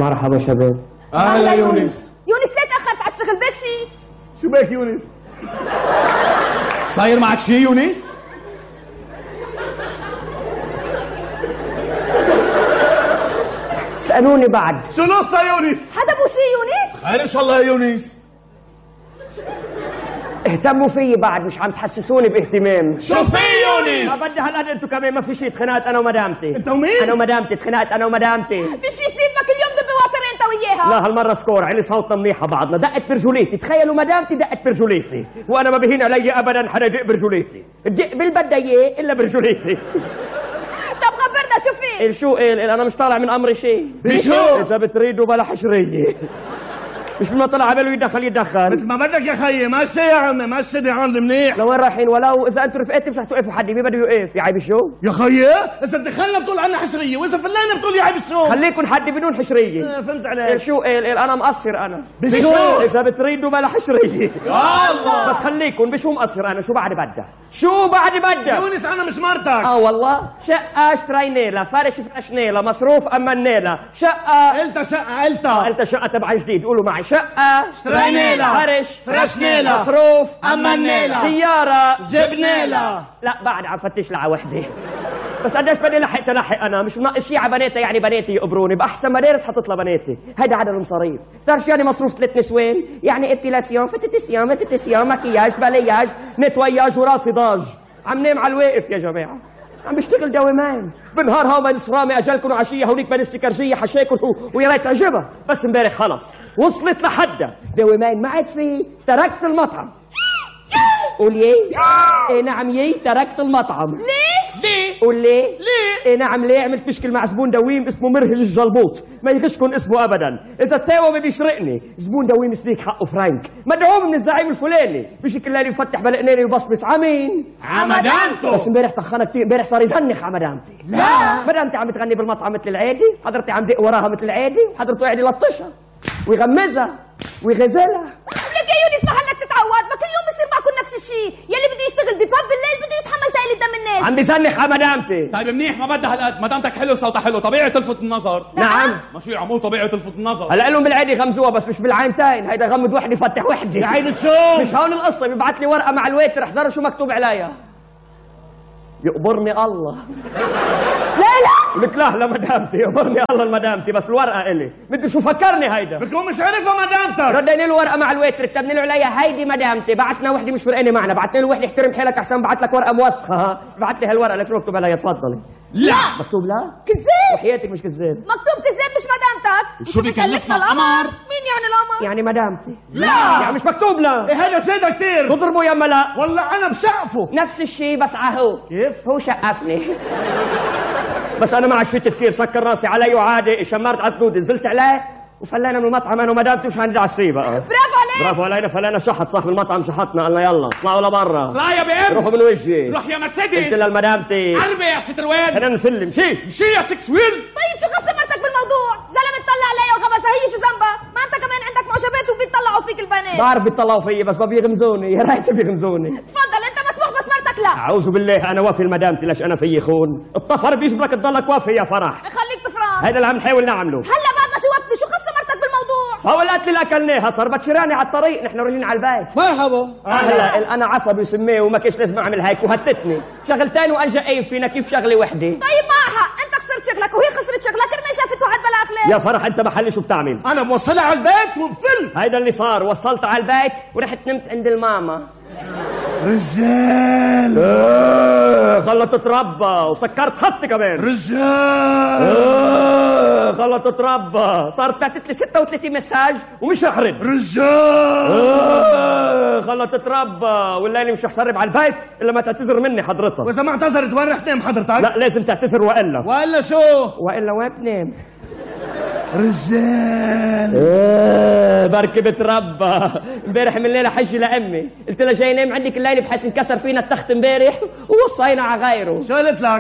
مرحبا شباب. اهلا يونس. يونس ليه تاخرت على الشغل؟ بك شي؟ شو بك يونس؟ صاير معك شي يونس؟ اسألوني بعد. شو القصة يونس؟ حدا بو شي يونس؟ خير ان شاء الله يا يونس. اهتموا فيي بعد، مش عم تحسسوني باهتمام. شو في يونس؟ ما بدي هالقد انتوا كمان، ما في شيء. اتخانقت انا ومدامتي. انت ومين؟ انا ومدامتي اتخانقت انا ومدامتي. في شي جديد؟ ما كل يوم دب واصر انت وياها؟ لا هالمرة سكور، علي صوتنا منيحة بعضنا. دقت برجوليتي، تخيلوا مدامتي دقت برجوليتي، وانا ما بهين علي ابدا حدا يدق برجوليتي. الدق بالبدا اياه الا برجوليتي. طب خبرنا شو في؟ شو انا مش طالع من امري شيء. بشو؟ اذا بتريدوا بلا حشرية. مش ما طلع عباله يدخل يدخل. مثل ما بدك يا خيي. ماشي يا عمي، ماشي دي عند منيح. لوين رايحين؟ ولو اذا انتوا رفقتي مش رح توقفوا حد. مين بده يوقف؟ يا عيب الشو. يا خيي اذا دخلنا بتقول عنا حشريه، واذا فلينا بتقول يا عيب الشو. خليكم حد بدون حشريه. فهمت عليك. شو انا مقصر انا. بشو؟ اذا بتريدوا بلا حشريه. يا الله. بس خليكم بشو مقصر انا. شو بعد بدها؟ شو بعد بدها؟ يونس انا مش مرتك. والله شقه اشترينا لها، فرش فرشنا لها، مصروف امنا لها. شقه قلت شقه قلت شقه تبع جديد. قولوا معي شقه اشترينا لها، فرش فرشنا لها، مصروف امنا لها، سياره جبنا لها. لا بعد عم فتش لها وحده. بس قديش بدي لحق تلحق انا؟ مش ناقص شيء على بناتي، يعني بناتي يقبروني باحسن مدارس حطت لها بناتي. هيدا عدد المصاريف. بتعرف يعني مصروف 3 نسوان؟ يعني ابيلاسيون، فتتسيون، مكياج، بالياج، نتوياج، وراسي ضاج. عم نام على الواقف يا جماعه. عم بشتغل دوامين بالنهار. هون بنسرامي اجلكم وعشيه هونيك بين السكرجيه حشاكم ويا ريت تعجبها. بس امبارح خلص وصلت لحدها. دوامين ما عاد في، تركت المطعم. قول يي. ايه نعم يي، تركت المطعم. ليه؟ قول ليه؟ ايه نعم ليه؟ عملت مشكل مع زبون دويم اسمه مرهج الجلبوط، ما يغشكن اسمه ابدا. اذا التاوى بيشرقني، زبون دويم سبيك حقه فرانك، مدعوم من الزعيم الفلاني، مش كل الليل يفتح بلقناني ويبصبص. عمين عمدانته. بس امبارح طخنا كثير. امبارح صار يزنخ على مدامتي. لا مدامتي عم تغني بالمطعم مثل العادي، حضرتي عم دق وراها مثل العادي، وحضرته قاعد يلطشها ويغمزها ويغزلها. لك يا يونس محلك تتعود، ما كل يوم بصير معكم نفس الشيء. يلي بده يشتغل بباب بالليل بده يتحمل تقليد دم الناس. عم بيزنخ على مدامتي. طيب منيح، ما بدها هالقد. مدامتك حلو صوتها حلو، طبيعي تلفت النظر. نعم ماشي عمو، طبيعي تلفت النظر. هلا لهم بالعادي يغمزوها بس مش بالعينتين. هيدا غمد وحده يفتح وحده. يا عين الشو. مش هون القصه. بيبعت لي ورقه مع الويتر، احذروا شو مكتوب عليها. يقبرني الله. لا قلت لا لمدامتي، يقبرني الله لمدامتي، بس الورقه الي. بدي شو فكرني هيدا. بتكون مش عارفها مدامتك. ردينا له ورقه مع الويتر، كتبنا له عليها هيدي مدامتي. بعتنا وحده مش فرقانه معنا، بعتنا له وحده احترم حالك احسن بعت لك ورقه موسخه. بعت لي هالورقه لك شو مكتوب عليها؟ تفضلي. لا مكتوب لا؟ كذاب. وحياتك مش كذاب. مكتوب كذاب مش مدامتك. شو بكلفنا القمر؟ مين يعني القمر؟ يعني مدامتي. لا يعني مش مكتوب لا. ايه هذا زيادة كثير. تضربه يا لا. والله انا بشقفه. نفس الشيء بس عهو. كيف؟ هو شقفني. بس انا ما عاد في تفكير، سكر راسي علي وعادي. شمرت عسدود نزلت عليه وفلينا من المطعم انا ومدامتي. مش هندعس فيه بقى. برافو عليك. برافو علينا. فلينا شحط صاحب المطعم، شحطنا قالنا يلا اطلعوا لبرا. لا يا بيب. روحوا من وجهي. روح يا قلت مرسيدس. للمدامتي قلبي يا ستر وين. خلينا نسلم. مشي يا 6 ويل. طيب شو قصة مرتك بالموضوع؟ زلمة طلع عليها وخبصها، هي شو ذنبها؟ ما انت كمان عندك معجبات وبيطلعوا فيك البنات. بعرف بيطلعوا فيي بس ما بيغمزوني. يا ريت بيغمزوني. تفضل انت مسموح بس مرتك لا. اعوذ بالله انا وافي لمدامتي. ليش انا فيي خون؟ الطفر بيجبرك تضلك وافي يا فرح. خليك تفران. هيدا اللي عم نحاول نعمله. هلا بعد ما شوفتني شو قصة مرتك بالموضوع؟ فولات اللي اكلناها صار بتشراني على الطريق. نحن راجعين على البيت. مرحبا. هلا انا عصبي وسميه وما كيش لازم اعمل هيك وهتتني شغلتين واجا قايم فينا. كيف شغله وحده؟ طيب معها حق، انت خسرت شغلك وهي خسرت شغلك، كرمال شافت واحد بلا اخلاق. يا فرح انت محلي شو بتعمل؟ انا بوصلها على البيت وبفل. هيدا اللي صار. وصلت على البيت ورحت نمت عند الماما. رجال. خلت تتربى وسكرت خطي كمان. رجال. خلت تتربى. صارت بعتت لي 36 مساج ومش رحرد. رجال. خلت تتربى. والليله مش رح سرب على البيت الا ما تعتذر مني حضرتك. واذا ما اعتذرت وين رح تنام حضرتك؟ لا لازم تعتذر والا. ولا شو؟ والا وين بنام؟ رجال. بركي بتربى. امبارح من الليله حجي لامي، قلت لها جاي نام عندك الليله بحيث انكسر فينا التخت امبارح ووصينا على غيره. شو قلت لك؟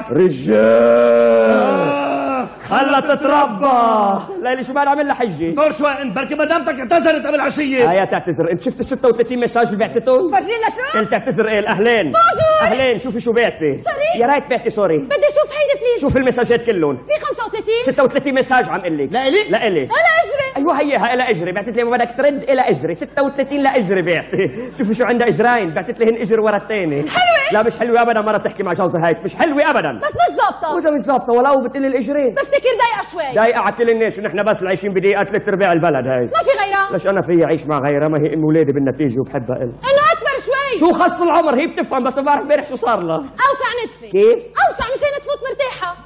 رجال. خلت تتربى. ليلي شو بقى اعمل لها حجي؟ دور شوي انت، بركي مدامتك اعتذرت قبل عشيه. يا تعتذر. انت شفت ال 36 مساج اللي بعتتهم؟ فرجينا شو؟ قلت تعتذر ايه؟ اهلين. بونجور. اهلين. شوفي شو بعتي. سوري. يا ريت بعتي سوري. بدي اشوف هيدي بليز. شوف المساجات كلهم. في 35 36 مساج عم قلك. لا إلي؟ لا إلي. ولا ايوه هيها الى اجري، بعتت لي ما بدك ترد الى اجري 36 لاجري بعتي. شوفي شو عندها اجرين، بعتت لي هن اجر ورا الثاني. حلوة؟ لا مش حلوة ابدا، مرة تحكي مع جوزها هيك مش حلوة ابدا. بس مش ظابطة. وإذا مش ظابطة ولو بتقلي الاجرين. بفتكر ضايقة شوي. ضايقة على كل الناس ونحن بس عايشين بدقيقة 3/4 البلد هاي. ما في غيرها. ليش انا في اعيش مع غيرها؟ ما هي ام ولادي بالنتيجة وبحبها إل. انه اكبر شوي. شو خص العمر؟ هي بتفهم بس ما بعرف امبارح شو صار لها. اوسع نتفة. كيف؟ اوسع مشان تفوت مرتاحة.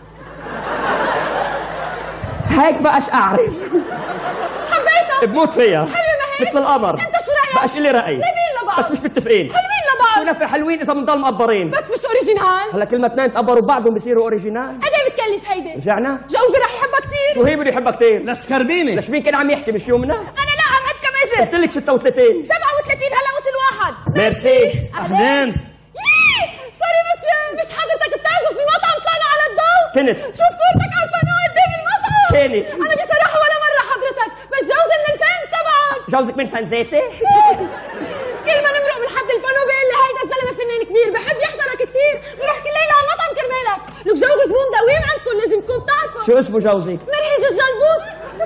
هيك بقاش اعرف. حبيتها. بموت فيها. حلوة ما هيك؟ مثل القمر. انت شو رأيك؟ بقاش لي رأي. لمين لبعض؟ بس مش متفقين. حلوين لبعض. شو نفع حلوين اذا بنضل مقبرين؟ بس مش اوريجينال. هلا كل ما اثنين تقبروا بعضهم بصيروا اوريجينال. قد ايه بتكلف هيدي؟ رجعنا؟ جوزي رح يحبها كثير. شو هي بده يحبها كثير؟ لسكربيني. ليش مين كان عم يحكي مش يومنا؟ انا لا عم عد كم اجر. قلت لك 36. 37 هلا وصل واحد. ميرسي. اهلين. سوري مسيو، مش حضرتك بتعزف بمطعم طلعنا على الضوء؟ كنت. شوف صورتك على القناة قدام المطعم. كانت. انا بصراحة ولا مرة حضرتك، بس جوزي من الفانز تبعك. جوزك من فانزاتي؟ كل ما نمرق من حد البانو بيقول لي هيدا الزلمة فنان كبير بحب يحضرك كثير، بروح كل ليلة على المطعم كرمالك. لك جوزي زبون دويم عندكم لازم تكون بتعرفه. شو اسمه جوزك؟ مرهج الجلبوط.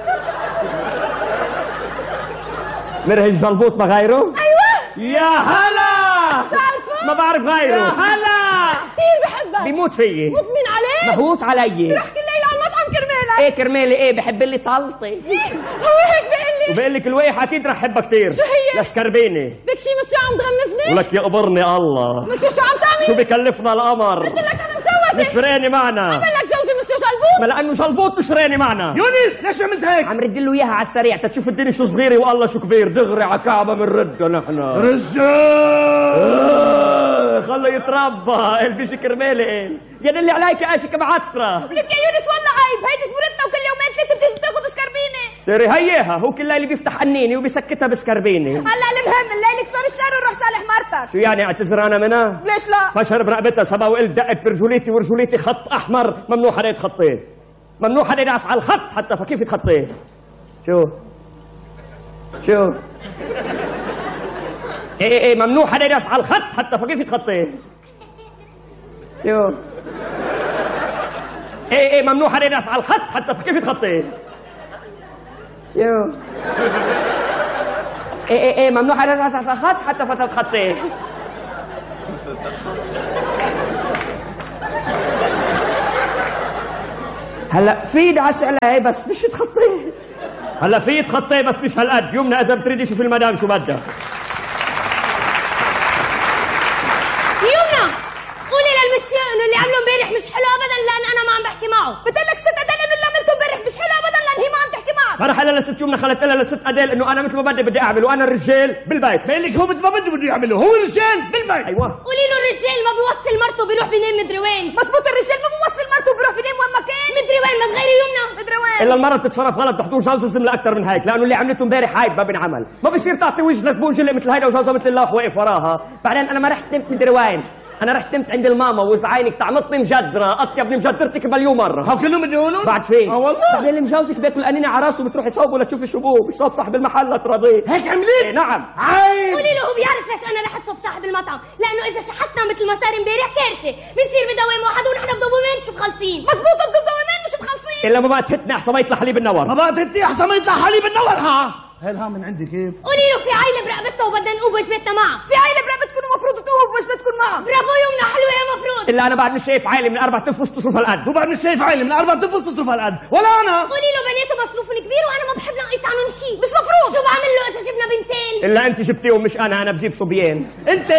مرهج جلبوط ما غيره؟ ايوه. يا هلا. بتعرفه؟ ما بعرف غيره. يا هلا. كثير بحبك. بيموت فيي. مدمن عليه؟ مهووس علي. بروح كل ليلة على المطعم كرمالك. ايه كرمالي ايه؟ بحب لي طلطي. هو هيك بيقول لي. وبقول لك الويح اكيد رح حبها كثير. شو هي؟ لسكربيني. بك شي مسيو عم تغمزني؟ ولك يقبرني الله. مسيو شو عم تعمل؟ شو بكلفنا القمر؟ قلت لك انا مجوزة. مش فرقاني معنا. قبل لك جوزي مسيو جلبوط. ما لانه جلبوط مش فرقاني معنا. يونس ليش عملت هيك؟ عم رد له اياها على السريع تشوف الدنيا شو صغيره والله شو كبير، دغري على كعبه بنردها نحن. رجال. خليه يتربى البيجي كرمالي يا اللي عليك اشك معتره. لك يا يونس والله عيب، هيدي صورتنا وكل يومين ثلاثة بتيجي تاخذ سكربينه. تري هيها هو كل ليله بيفتح قنيني وبيسكتها بسكربيني. هلا المهم الليلة صار الشهر ونروح صالح مرتك. شو يعني اعتذر انا منها؟ ليش لا؟ فشر برقبتها سبا وقلت دقت برجوليتي ورجوليتي خط احمر ممنوع حدا يتخطيه. ممنوع حدا يدعس على الخط حتى فكيف يتخطيه؟ شو؟ ايه ممنوع حدا يدعس على الخط حتى فكيف يتخطيه؟ شو؟ ايه ممنوع حدا يدعس على الخط حتى فكيف يتخطيه؟ شو؟ ايه ممنوع حدا يدعس على الخط حتى فتتخطيه. هلا في يدعس عليها بس مش تخطيه. هلا في تخطيه بس مش هالقد. يمنى اذا بتريدي شوفي المدام شو بدها. يمنى قولي للمسيو انه اللي عمله امبارح مش حلو ابدا لان انا ما عم بحكي معه. بتقول لك ست ادل انه اللي عملته امبارح مش حلو ابدا لان هي ما عم تحكي معك. فرح لها لست يمنى خلت لها لست اديل انه انا مثل ما بدي اعمل وانا الرجال بالبيت. بقول لك هو مثل ما بده يعمله، هو رجال بالبيت. ايوه قولي له الرجال ما بيوصل مرته بيروح بينام مدري وين. مزبوط الرجال ما بيوصل مرته بيروح بينام وين ما كان. مدري وين ما تغيري يمنى. مدري وين. الا المره بتتصرف غلط بحضور جوزها زملاء اكثر من هيك لانه اللي عملته امبارح عيب ما بنعمل. ما بصير تعطي وجه لزبون جله مثل هيدا وجوزها مثل الله واقف وراها. بعدين انا ما رحت نمت مدري وين. انا رحت نمت عند الماما واذا عينك طعمتني مجدره اطيب من مجدرتك مليون مره. هو كلهم بدهولهم؟ بعد فين؟ والله. بعدين اللي مجوزك بياكل قنينه على راسه بتروح يصوبه لتشوفي شو بوه بيصوب صاحب المحل لتراضيه. هيك عملت؟ إيه نعم. عيب. قولي له هو بيعرف ليش انا رح اتصب صاحب المطعم، لانه اذا شحتنا مثل ما صار امبارح كارثه، بنصير بدوام واحد ونحن بدوامين مش مخلصين. مزبوط انتم بدوامين مش مخلصين. الا ما بقى تهتني احسن ما يطلع حليب النور. ما بقى تنتي احسن ما يطلع حليب النور. هالها من عندي كيف؟ قولي له في عائله برقبتنا وبدنا نقوم بجبتنا معها. في عائله برقبتكم ومفروض تقوموا بجبتكم معها. برافو يمنى حلوه يا مفروض. الا انا بعد مش شايف عائله من 4 تنفس تصرف هالقد. هو بعد مش شايف عيلة من 4 تنفس تصرف هالقد، ولا انا. قولي له بناته مصروفهم كبير وانا ما بحب نقيس عنهم شيء. مش مفروض. شو بعمل له اذا جبنا بنتين؟ الا انت جبتيهم مش انا بجيب صبيان. انت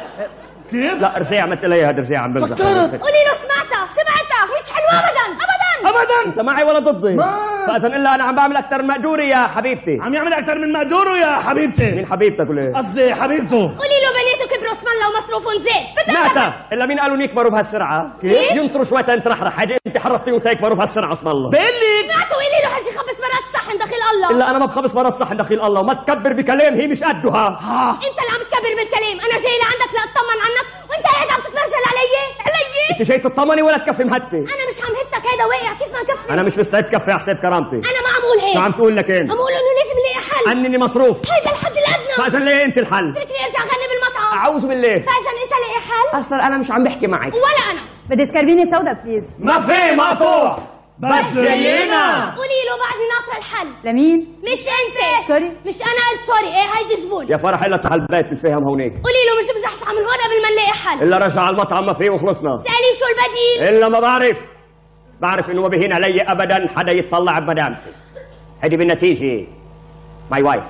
كيف؟ لا رجع مثل لي هذا رجع عم بمزح. فكرت. قولي له سمعتها مش حلوه ابدا ابدا. ابدا. انت معي ولا ضدي؟ فاذا الا انا عم بعمل اكثر من مقدوري يا حبيبتي. عم يعمل اكثر من مقدوره يا حبيبتي. مين حبيبتك ولا ايه؟ قصدي حبيبته. قولي له بناته كبروا اسم الله ومصروفهم زاد. سمعتها الا مين قالوا يكبروا بهالسرعه؟ كيف؟ ينطروا شوي تنترحرح. هيدي انت حرضتيهم تيكبروا بهالسرعه اسم الله. بقول لك سمعته قولي له حجي خبز مرات صحن دخيل الله. الا انا ما بخبص برا الصحن دخيل الله وما تكبر بكلام هي مش قدها. انت اللي عم تكبر بالكلام، انا جاي لعندك لاطمن عنك وانت قاعد عم تتنرجل علي. انت جاي تطمني ولا تكفي مهتي؟ انا مش عم هتك هيدا واقع كيف ما كفي. انا مش مستعد كفي على حساب كرامتي. انا ما عم اقول هيك. شو عم تقول لك انت؟ عم اقول انه لازم نلاقي حل. عنني مصروف. هيدا الحد الادنى. فاذا ليه انت الحل؟ بدك ارجع غني بالمطعم. اعوذ بالله. فاذا انت لاقي حل. اصلا انا مش عم بحكي معك. ولا انا. بدي سكربيني سودا بليز. ما في مقطوع. بس زينا. قولي له بعدني ناطره الحل. لمين؟ مش انت. سوري. مش انا قلت سوري. ايه هيدي زبون. يا فرح الا على البيت بنفهم هونيك. قولي له مش بزحزح من هون قبل ما نلاقي حل. الا رجع على المطعم ما فيه وخلصنا. سألي شو البديل؟ الا ما بعرف انه ما بهين علي ابدا حدا يتطلع بمدامتي. هيدي بالنتيجه ماي وايف.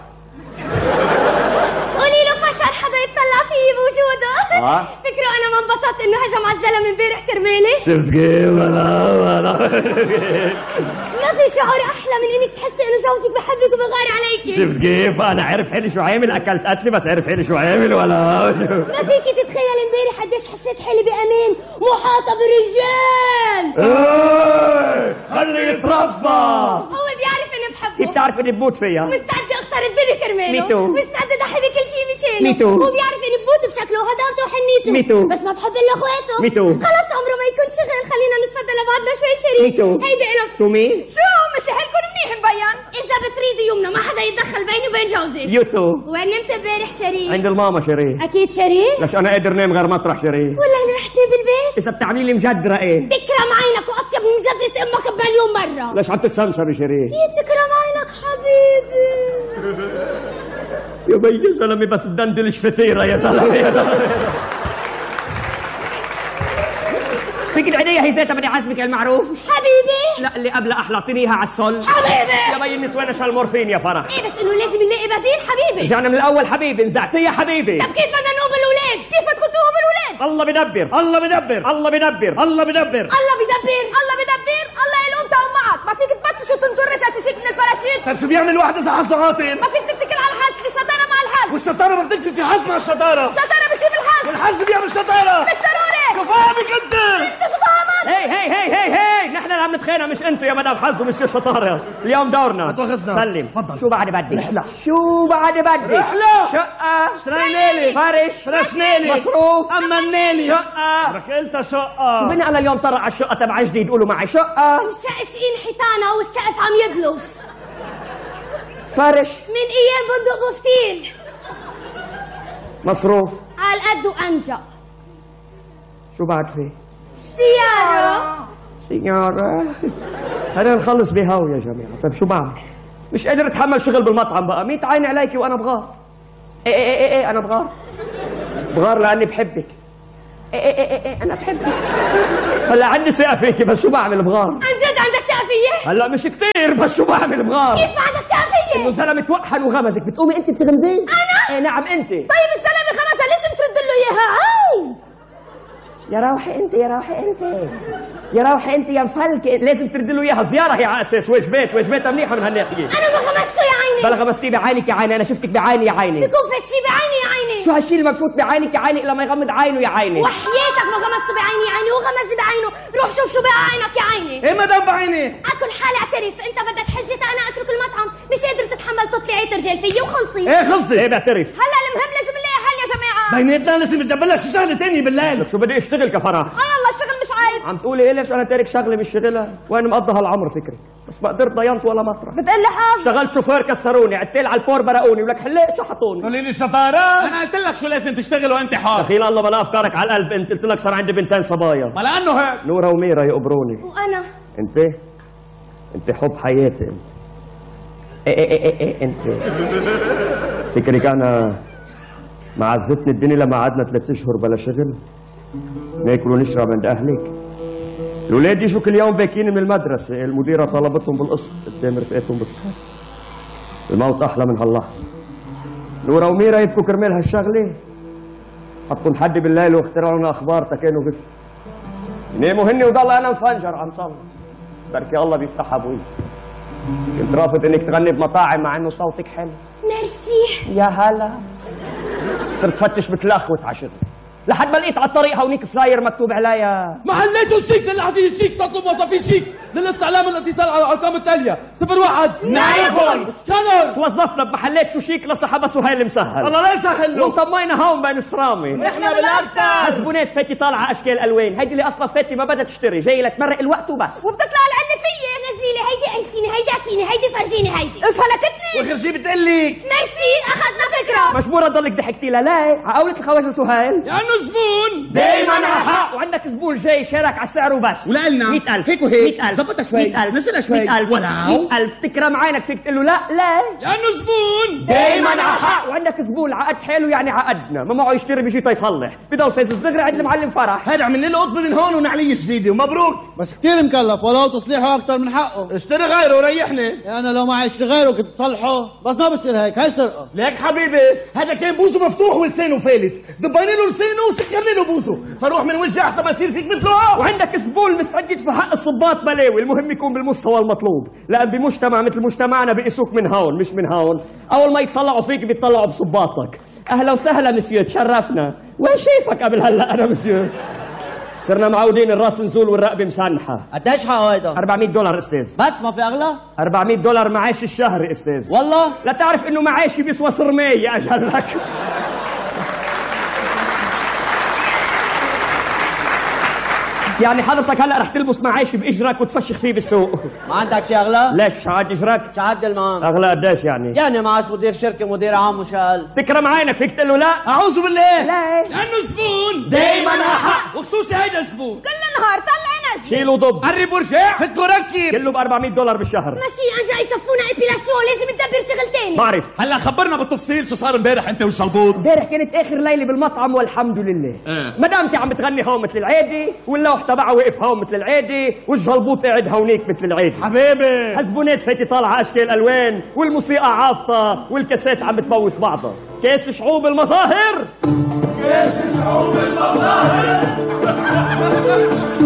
قولي له فشل حدا يتطلع فيه بوجوده. فكروا انا ما انبسطت انه هجم على الزلمه امبارح كرمالي. شفت كيف انا ما في شعور احلى من انك تحسي انه جوزك بحبك وبغار عليكي. شفت كيف انا عارف حالي شو عامل. اكلت قتلي بس عارف حالي شو عامل ولا ما فيكي تتخيل امبارح قديش حسيت حالي بامان محاطه برجال. خليه يتربى. هو بيعرف اني بحبه. كيف بتعرف اني بموت فيها؟ مستعده اخسر الدنيا كرماله. ميتو. مستعده اضحي بكل شيء مشانه. ميتو. هو بيعرف اني بموت بشكله وهداته وحنيته. ميتو. بس ما بحب الا اخواته. ميتو. خلص عمره ما يكون شغل. خلينا نتفضل لبعضنا شوي شريك. ميتو. هيدي الك. تو مي. شو مش حالكم منيح مبين. اذا بتريدي يمنا ما حدا يتدخل بيني وبين جوزك. يوتو. وين نمت امبارح شريك؟ عند الماما شريك. اكيد شريك. ليش انا قادر نام غير مطرح شريك؟ ولا اللي رح تنام بالبيت؟ اذا بتعملي لي مجدره ايه؟ تكرم عينك واطيب من مجدرة امك بمليون مره. ليش عم تستمسري شريك؟ تكرم عينك حبيبي. يا بي يا زلمه بس تدندلش فطيره يا زلمه يا زلمه. فيك العيدية هي زيتها بدي عازمك يا المعروف. حبيبي. لا اللي قبل احلى اعطينيها على السل. حبيبي. يا بي النسوان شو المورفين يا فرح. ايه بس انه لازم نلاقي بديل حبيبي. رجعنا من الاول حبيبي نزعتي يا حبيبي. طب كيف بدنا نقوم بالاولاد؟ كيف بدكم تقوموا بالاولاد؟ الله بدبر. الله بدبر. الله بدبر. الله بدبر. الله بدبر. الله بدبر. الله يلقوم تقوم معك. ما فيك تبطش وتنطر راسك من الباراشوت. طيب شو بيعمل واحد اذا حظه عاطل؟ ما فيك تتكل على الحظ. الشطاره مع الحظ. والشطاره ما بتكفي في حظ مع الشطاره. الشطاره بتجيب الحظ. والحظ بيعمل شطاره. مش ضروري. شو فاهمك انت؟ انت شو فاهمك؟ هي نحن اللي عم نتخانق مش انتوا يا مدام حظ ومش الشطاره. اليوم دورنا. ما تواخذنا. سلم. تفضل. شو بعد بدي؟ رحلة. شو بعد بدي؟ رحلة. شقة. اشترينالي. فرش. فرشنالي. مصروف. أمنالي. شقة. لك قلتها شقة. بني انا اليوم طلع على الشقة تبع جديد قولوا معي شقة. مشقشقين حيطانها والسقف عم يدلف. فرش. من ايام بندق بوستين. مصروف. على القد وانجا. شو بعد فيه؟ سيارة. سيارة. خلينا نخلص بهاو يا جماعة. طيب شو بعد؟ مش قادر اتحمل شغل بالمطعم بقى. 100 عيني عليكي وانا بغار. ايه انا بغار. بغار لاني بحبك. ايه انا بحبك. هلا عندي ثقة فيكي بس شو بعمل بغار؟ عن جد عندك ثقة فيي؟ هلا مش كتير بس شو بعمل بغار؟ كيف عندك ثقة فيي؟ انه زلمة توحل وغمزك بتقومي انت بتغمزيه؟ انا؟ ايه نعم انت. طيب الزلمة خمسة لازم ترد له اياها. هاي يا روحي انت يا روحي انت يا روحي انت يا مفلكة لازم ترد له اياها زيارة هي على اساس ويش بيتها منيحة من هالناحية. انا ما غمزته يا عيني. بلا غمزتيه بعينك يا عيني. انا شفتك بعيني يا عيني. بكون فات شي بعيني يا عيني. شو هالشي اللي مفوت بعينك يا عيني الا ما يغمض عينه يا عيني. وحياتك ما غمزته بعيني يا عيني وغمزني بعينه. روح شوف شو بعينك يا عيني. ايه مدام بعيني؟ على كل حال اعترف انت بدك حجتها انا اترك المطعم. مش قادر تتحمل تطلع عيت رجال فيي وخلصي. ايه خلصي. ايه بعترف. هلا المهم لازم نلاقي حل يا جماعة. بيناتنا لازم نتبلش شغلة تانية بالليل. شو بدي اشتغل كفرح. يلا الشغل مش عيب. عم تقولي ايه ليش انا تارك شغله مش شغلها؟ وين مقضى هالعمر فكرك؟ بس ما قدرت ضينت ولا مطرح. بتقلي حظ. اشتغلت شوفير كسروني، عتيل على البور برقوني، ولك حليت شحطوني. قولي لي شطارة. انا قلت لك شو لازم تشتغل وانت حار. دخيل الله بلا افكارك على القلب انت. قلت لك صار عندي بنتين صبايا. ما لانه هيك. نورة وميرا يقبروني. وانا انت حب حياتي انت. ايه انت فكرك انا معزتني الدنيا لما قعدنا 3 اشهر بلا شغل ناكل ونشرب عند اهلك. الاولاد يجوا كل يوم باكين من المدرسه، المديره طلبتهم بالقسط قدام رفقاتهم بالصف. الموت احلى من هاللحظه. نورة وميرا يبكوا كرمال هالشغله. حطوا حد بالليل واخترعوا لنا اخبار تكانوا غف. ناموا هني وضل انا مفنجر عم صلي. بركي الله بيفتح ابوي. كنت رافض انك تغني بمطاعم مع انه صوتك حلو. ميرسي. يا هلا. صرت فتش بتلخوت عشت لحد ما لقيت على الطريق هونيك فلاير مكتوب عليها محلات شيك للعزيز الشيك تطلب موظفين شيك للاستعلام والاتصال على الارقام التاليه 01 نعرفهم. سكانر. توظفنا بمحلات شو شيك لصحابة سهيل المسهل. الله لا يسهل له. وانطمينا هون بين الصرامي. احنا بالاكثر. حسبونات فاتي طالعه اشكال الوان. هيدي اللي اصلا فاتي ما بدها تشتري جاي لتمرق الوقت وبس. وبتطلع اللي فيي نزلي لي هيدي قيسيني هيدي اعطيني هيدي فرجيني هيدي فلتتني واخر شي بتقلك ميرسي اخذنا فكره مجبورة تضلك ضحكتي لها لا عقولة الخواجة سهيل لانه زبون دايما على حق وعندك زبون جاي شارك على السعر وبس ولقلنا 100,000 هيك وهيك 100,000 زبطها شوي 100,000 نزلها شوي 100,000 ولو 100,000 تكرم عينك فيك تقول له لا لانه زبون دايما على حق وعندك زبون عقد حلو يعني عقدنا ما معه يشتري بيجي يصلح بضل فايز دغري عند المعلم فرح هذا عمل له قطبه من هون ونعليه جديده ومبروك بس كتير مكلف ولو تصليحه اكتر من حقه. اشتري غيره وريحني انا لو معي اشتري غيره كنت تصلحه بس ما بصير هيك هاي سرقه. ليك حبيبي هذا كان بوزه مفتوح ولسانه فالت دبينا له لسانه وسكرنا له بوزه فروح من وجه احسن ما يصير فيك مثله وعندك زبون مستعد يدفع حق الصباط بلاوي المهم يكون بالمستوى المطلوب لان بمجتمع مثل مجتمعنا بيقيسوك من هون مش من هون اول ما يطلعوا فيك بيطلعوا بصباطك اهلا وسهلا مسيو تشرفنا وين شايفك قبل هلا انا مسيو صرنا معودين الراس نزول والرقبه مسنحه قديش حقه هيدا؟ $400 استاذ بس ما في اغلى؟ $400 معاش الشهر استاذ والله؟ لا تعرف انه معاشي بيسوى صرمية اجلك يعني حضرتك هلا رح تلبس معاشي باجرك وتفشخ فيه بالسوق ما عندك شي اغلى؟ ليش عاد اجرك؟ شعد المام اغلى قديش يعني معاش مدير شركة مدير عام وشال تكرم عينك فيك تقول له لا اعوذ بالله لا لانه زبون دايما على حق وخصوصي هيدا الزبون كل نهار طلع نزل شيل وضب قرب ورجع فك وركب كله ب $400 بالشهر ماشي اجا يكفونا ابيلاسيون لازم تدبر شغل تاني بعرف هلا خبرنا بالتفصيل شو صار امبارح انت والشلبوط. امبارح كانت اخر ليله بالمطعم والحمد لله مدامتي عم بتغني هون مثل العادي واللوح تبعها وقف هون مثل العادي والجلبوط قاعد هونيك مثل العادي حبيبي حزبونات فاتي طالعه اشكال الوان والموسيقى عافطه والكاسات عم بتبوس بعضها كاس شعوب المظاهر